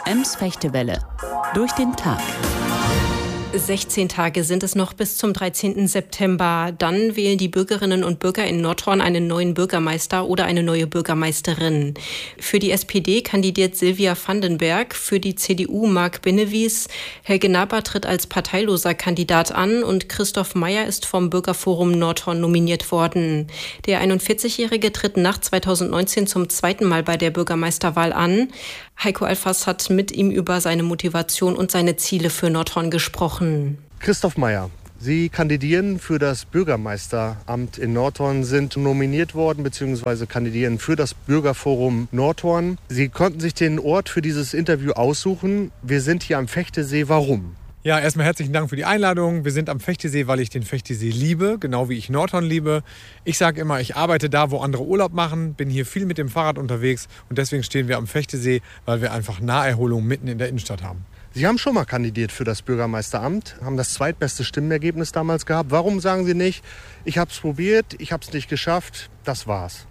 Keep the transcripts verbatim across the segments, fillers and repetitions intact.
Ems Fechtewelle. Durch den Tag. sechzehn Tage sind es noch bis zum dreizehnten September. Dann wählen die Bürgerinnen und Bürger in Nordhorn einen neuen Bürgermeister oder eine neue Bürgermeisterin. Für die S P D kandidiert Silvia Vandenberg, für die C D U Marc Binnewies. Helge Naber tritt als parteiloser Kandidat an und Christoph Meyer ist vom Bürgerforum Nordhorn nominiert worden. Der einundvierzigjährige tritt nach zweitausendneunzehn zum zweiten Mal bei der Bürgermeisterwahl an. Heiko Alfers hat mit ihm über seine Motivation und seine Ziele für Nordhorn gesprochen. Christoph Meyer, Sie kandidieren für das Bürgermeisteramt in Nordhorn, sind nominiert worden bzw. kandidieren für das Bürgerforum Nordhorn. Sie konnten sich den Ort für dieses Interview aussuchen. Wir sind hier am Fechtesee. Warum? Ja, erstmal herzlichen Dank für die Einladung. Wir sind am Fechtesee, weil ich den Fechtesee liebe, genau wie ich Nordhorn liebe. Ich sage immer, ich arbeite da, wo andere Urlaub machen, bin hier viel mit dem Fahrrad unterwegs und deswegen stehen wir am Fechtesee, weil wir einfach Naherholung mitten in der Innenstadt haben. Sie haben schon mal kandidiert für das Bürgermeisteramt, haben das zweitbeste Stimmenergebnis damals gehabt. Warum sagen Sie nicht, ich habe es probiert, ich habe es nicht geschafft, das war's?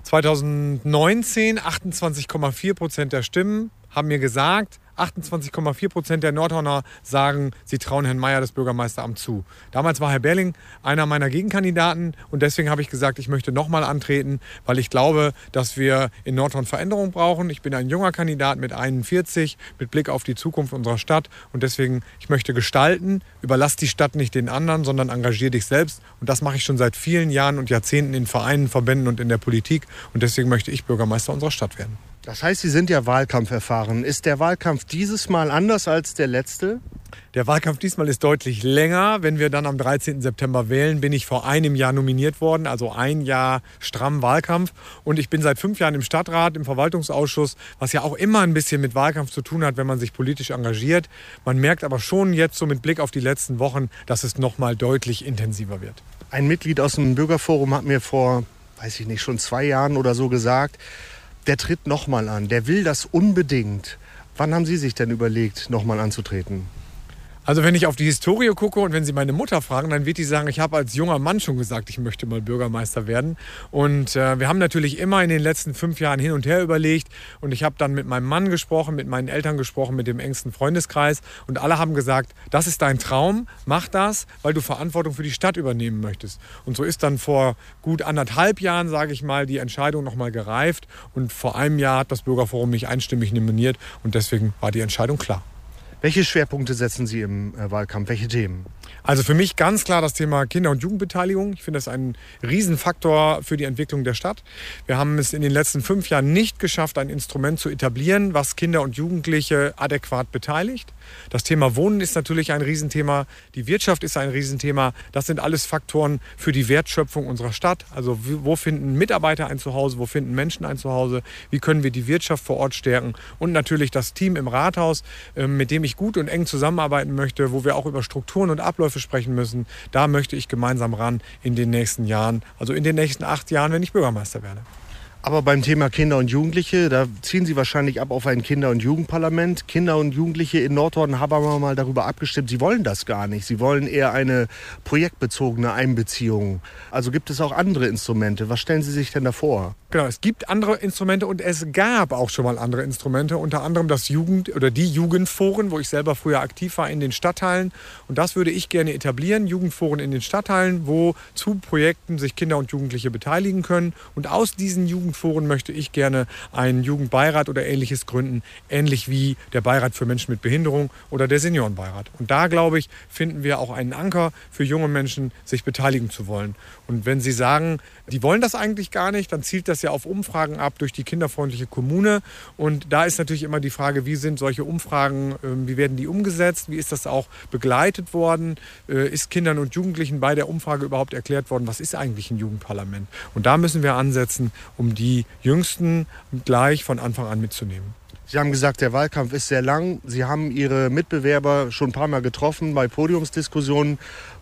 zweitausendneunzehn, achtundzwanzig Komma vier Prozent der Stimmen haben mir gesagt, achtundzwanzig Komma vier Prozent der Nordhorner sagen, sie trauen Herrn Meyer das Bürgermeisteramt zu. Damals war Herr Berling einer meiner Gegenkandidaten und deswegen habe ich gesagt, ich möchte nochmal antreten, weil ich glaube, dass wir in Nordhorn Veränderung brauchen. Ich bin ein junger Kandidat mit einundvierzig, mit Blick auf die Zukunft unserer Stadt und deswegen, ich möchte gestalten, überlass die Stadt nicht den anderen, sondern engagier dich selbst und das mache ich schon seit vielen Jahren und Jahrzehnten in Vereinen, Verbänden und in der Politik und deswegen möchte ich Bürgermeister unserer Stadt werden. Das heißt, Sie sind ja Wahlkampf erfahren. Ist der Wahlkampf dieses Mal anders als der letzte? Der Wahlkampf diesmal ist deutlich länger. Wenn wir dann am dreizehnten September wählen, bin ich vor einem Jahr nominiert worden, also ein Jahr stramm Wahlkampf. Und ich bin seit fünf Jahren im Stadtrat, im Verwaltungsausschuss, was ja auch immer ein bisschen mit Wahlkampf zu tun hat, wenn man sich politisch engagiert. Man merkt aber schon jetzt so mit Blick auf die letzten Wochen, dass es noch mal deutlich intensiver wird. Ein Mitglied aus dem Bürgerforum hat mir vor, weiß ich nicht, schon zwei Jahren oder so gesagt, der tritt nochmal an, der will das unbedingt. Wann haben Sie sich denn überlegt, nochmal anzutreten? Also wenn ich auf die Historie gucke und wenn Sie meine Mutter fragen, dann wird die sagen, ich habe als junger Mann schon gesagt, ich möchte mal Bürgermeister werden. Und äh, wir haben natürlich immer in den letzten fünf Jahren hin und her überlegt. Und ich habe dann mit meinem Mann gesprochen, mit meinen Eltern gesprochen, mit dem engsten Freundeskreis. Und alle haben gesagt, das ist dein Traum, mach das, weil du Verantwortung für die Stadt übernehmen möchtest. Und so ist dann vor gut anderthalb Jahren, sage ich mal, die Entscheidung nochmal gereift. Und vor einem Jahr hat das Bürgerforum mich einstimmig nominiert. Und deswegen war die Entscheidung klar. Welche Schwerpunkte setzen Sie im äh, Wahlkampf? Welche Themen? Also für mich ganz klar das Thema Kinder- und Jugendbeteiligung. Ich finde das ein Riesenfaktor für die Entwicklung der Stadt. Wir haben es in den letzten fünf Jahren nicht geschafft, ein Instrument zu etablieren, was Kinder und Jugendliche adäquat beteiligt. Das Thema Wohnen ist natürlich ein Riesenthema. Die Wirtschaft ist ein Riesenthema. Das sind alles Faktoren für die Wertschöpfung unserer Stadt. Also wo finden Mitarbeiter ein Zuhause, wo finden Menschen ein Zuhause, wie können wir die Wirtschaft vor Ort stärken und natürlich das Team im Rathaus, mit dem ich gut und eng zusammenarbeiten möchte, wo wir auch über Strukturen und Abläufe sprechen müssen. Da möchte ich gemeinsam ran in den nächsten Jahren, also in den nächsten acht Jahren, wenn ich Bürgermeister werde. Aber beim Thema Kinder und Jugendliche, da ziehen Sie wahrscheinlich ab auf ein Kinder- und Jugendparlament. Kinder und Jugendliche in Nordhorn haben aber mal darüber abgestimmt, sie wollen das gar nicht. Sie wollen eher eine projektbezogene Einbeziehung. Also gibt es auch andere Instrumente. Was stellen Sie sich denn da vor? Genau, es gibt andere Instrumente und es gab auch schon mal andere Instrumente, unter anderem das Jugend- oder die Jugendforen, wo ich selber früher aktiv war in den Stadtteilen. Und das würde ich gerne etablieren, Jugendforen in den Stadtteilen, wo zu Projekten sich Kinder und Jugendliche beteiligen können. Und aus diesen Jugendforen möchte ich gerne einen Jugendbeirat oder Ähnliches gründen, ähnlich wie der Beirat für Menschen mit Behinderung oder der Seniorenbeirat. Und da, glaube ich, finden wir auch einen Anker für junge Menschen, sich beteiligen zu wollen. Und wenn Sie sagen, die wollen das eigentlich gar nicht, dann zielt das ja auf Umfragen ab durch die kinderfreundliche Kommune. Und da ist natürlich immer die Frage, wie sind solche Umfragen, wie werden die umgesetzt, wie ist das auch begleitet worden, ist Kindern und Jugendlichen bei der Umfrage überhaupt erklärt worden, was ist eigentlich ein Jugendparlament. Und da müssen wir ansetzen, um die Jüngsten gleich von Anfang an mitzunehmen. Sie haben gesagt, der Wahlkampf ist sehr lang. Sie haben Ihre Mitbewerber schon ein paar Mal getroffen bei Podiumsdiskussionen.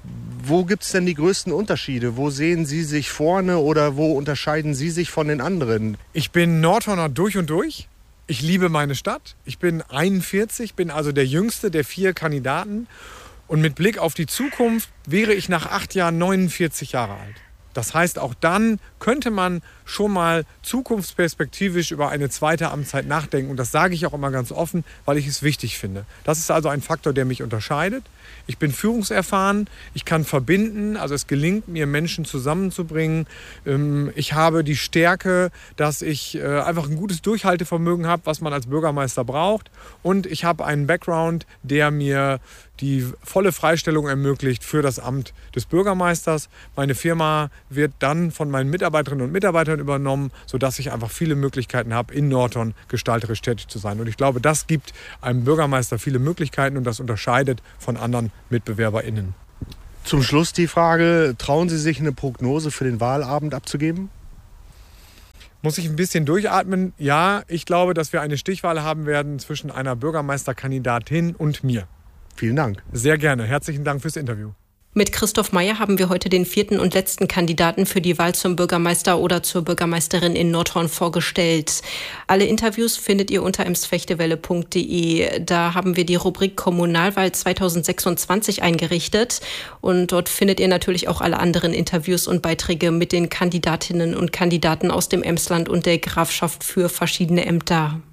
Wo gibt es denn die größten Unterschiede? Wo sehen Sie sich vorne oder wo unterscheiden Sie sich von den anderen? Ich bin Nordhorner durch und durch. Ich liebe meine Stadt. Ich bin einundvierzig, bin also der jüngste der vier Kandidaten. Und mit Blick auf die Zukunft wäre ich nach acht Jahren neunundvierzig Jahre alt. Das heißt, auch dann könnte man schon mal zukunftsperspektivisch über eine zweite Amtszeit nachdenken. Und das sage ich auch immer ganz offen, weil ich es wichtig finde. Das ist also ein Faktor, der mich unterscheidet. Ich bin führungserfahren, ich kann verbinden, also es gelingt mir, Menschen zusammenzubringen. Ich habe die Stärke, dass ich einfach ein gutes Durchhaltevermögen habe, was man als Bürgermeister braucht. Und ich habe einen Background, der mir die volle Freistellung ermöglicht für das Amt des Bürgermeisters. Meine Firma wird dann von meinen Mitarbeiterinnen und Mitarbeitern übernommen, sodass ich einfach viele Möglichkeiten habe, in Nordhorn gestalterisch tätig zu sein. Und ich glaube, das gibt einem Bürgermeister viele Möglichkeiten und das unterscheidet von anderen MitbewerberInnen. Zum Schluss die Frage, trauen Sie sich eine Prognose für den Wahlabend abzugeben? Muss ich ein bisschen durchatmen? Ja, ich glaube, dass wir eine Stichwahl haben werden zwischen einer Bürgermeisterkandidatin und mir. Vielen Dank. Sehr gerne. Herzlichen Dank fürs Interview. Mit Christoph Meyer haben wir heute den vierten und letzten Kandidaten für die Wahl zum Bürgermeister oder zur Bürgermeisterin in Nordhorn vorgestellt. Alle Interviews findet ihr unter emsfechtewelle punkt de. Da haben wir die Rubrik Kommunalwahl zweitausendsechsundzwanzig eingerichtet. Und dort findet ihr natürlich auch alle anderen Interviews und Beiträge mit den Kandidatinnen und Kandidaten aus dem Emsland und der Grafschaft für verschiedene Ämter.